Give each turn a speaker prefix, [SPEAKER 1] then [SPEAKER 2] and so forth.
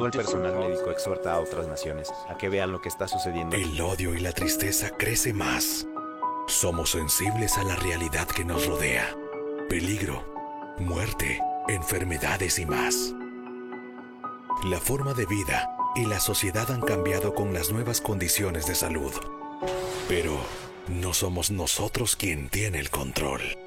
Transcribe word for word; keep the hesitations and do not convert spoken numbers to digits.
[SPEAKER 1] Todo el personal médico exhorta a otras naciones a que vean lo que está sucediendo.
[SPEAKER 2] El odio y la tristeza crece más. Somos sensibles a la realidad que nos rodea. Peligro, muerte, enfermedades y más. La forma de vida y la sociedad han cambiado con las nuevas condiciones de salud. Pero no somos nosotros quien tiene el control.